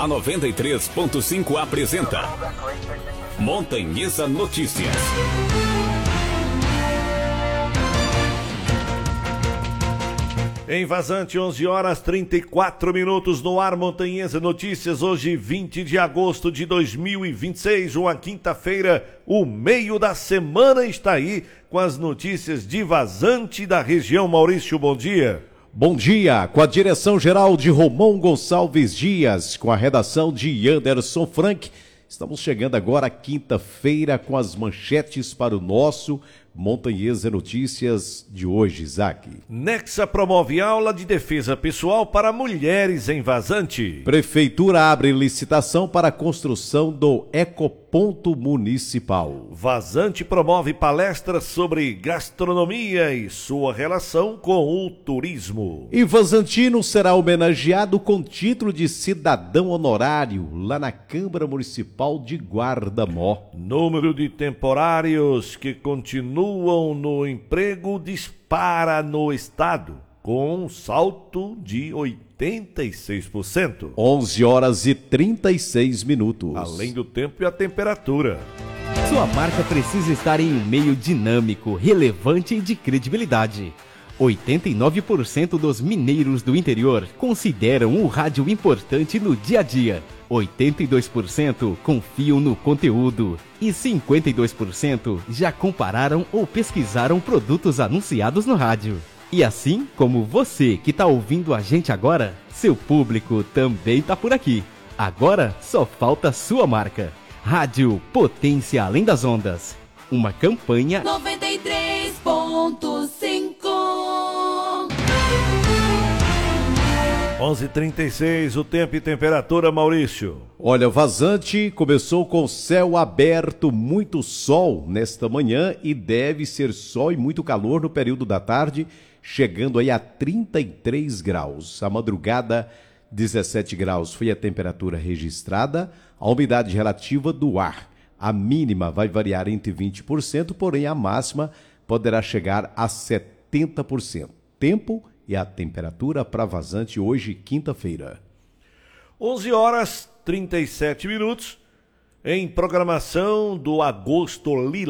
A 93.5 apresenta Montanhesa Notícias. Em Vazante, 11 horas 34 minutos no ar, Montanhesa Notícias, hoje 20 de agosto de 2026, uma quinta-feira, o meio da semana está aí com as notícias de Vazante da região. Maurício, bom dia. Bom dia, com a direção-geral de Romão Gonçalves Dias, com a redação de Anderson Frank. Estamos chegando agora quinta-feira com as manchetes para o nosso Montanhesa Notícias de hoje, Isaac. Nexa promove aula de defesa pessoal para mulheres em Vazante. Prefeitura abre licitação para a construção do Ecoponto Municipal. Vazante promove palestras sobre gastronomia e sua relação com o turismo. E Vazantino será homenageado com título de cidadão honorário lá na Câmara Municipal de Guardamó. Número de temporários que continuam no emprego dispara no estado, com um salto de 86%. 11 horas e 36 minutos. Além do tempo e a temperatura. Sua marca precisa estar em um meio dinâmico, relevante e de credibilidade. 89% dos mineiros do interior consideram o rádio importante no dia a dia. 82% confiam no conteúdo e 52% já compararam ou pesquisaram produtos anunciados no rádio. E assim como você que está ouvindo a gente agora, seu público também está por aqui. Agora só falta sua marca. Rádio Potência Além das Ondas. Uma campanha 93.5. 11h36, o tempo e temperatura, Maurício. Olha, Vazante começou com céu aberto, muito sol nesta manhã e deve ser sol e muito calor no período da tarde, chegando aí a 33 graus. A madrugada, 17 graus foi a temperatura registrada, a umidade relativa do ar. A mínima vai variar entre 20%, porém a máxima poderá chegar a 70%. Tempo e a temperatura para Vazante hoje, quinta-feira. 11 horas 37 minutos, em programação do Agosto Lila.